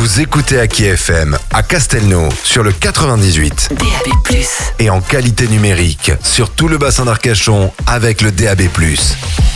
Vous écoutez Aki FM à Castelnau sur le 98. DAB+. Et en qualité numérique sur tout le bassin d'Arcachon avec le DAB+.